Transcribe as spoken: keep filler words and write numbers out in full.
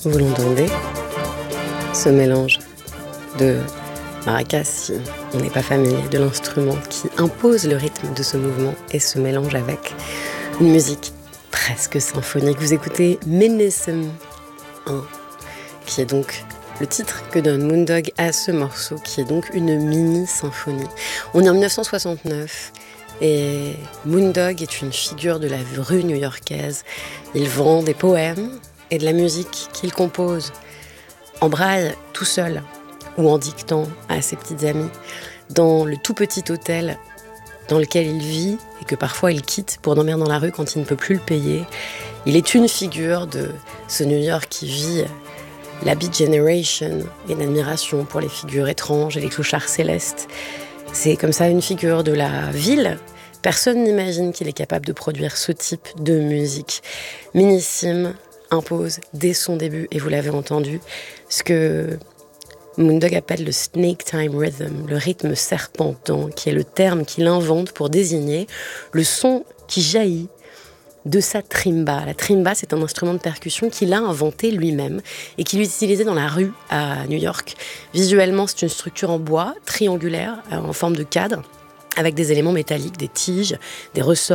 Vous l'entendez? Ce mélange de maracas, si on n'est pas familier de l'instrument qui impose le rythme de ce mouvement, et ce mélange avec une musique presque symphonique. Vous écoutez Menachem un, qui est donc le titre que donne Moondog à ce morceau, qui est donc une mini-symphonie. On est en dix-neuf cent soixante-neuf et Moondog est une figure de la rue new-yorkaise. Il vend des poèmes et de la musique qu'il compose en braille, tout seul, ou en dictant à ses petites amies, dans le tout petit hôtel dans lequel il vit et que parfois il quitte pour dormir dans la rue quand il ne peut plus le payer. Il est une figure de ce New York qui vit la Beat Generation et l'admiration pour les figures étranges et les clochards célestes. C'est comme ça une figure de la ville. Personne n'imagine qu'il est capable de produire ce type de musique. Minissime impose dès son début, et vous l'avez entendu, ce que Moondog appelle le snake time rhythm, le rythme serpentant, qui est le terme qu'il invente pour désigner le son qui jaillit de sa trimba. La trimba, c'est un instrument de percussion qu'il a inventé lui-même et qu'il utilisait dans la rue à New York. Visuellement, c'est une structure en bois, triangulaire, en forme de cadre, avec des éléments métalliques, des tiges, des ressorts